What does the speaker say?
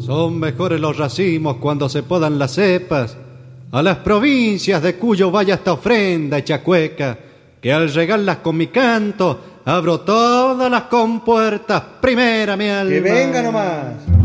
Son mejores los racimos cuando se podan las cepas. A las provincias de Cuyo vaya esta ofrenda hecha cueca, que al regarlas con mi canto abro todas las compuertas. Primera mi alma. Que venga nomás.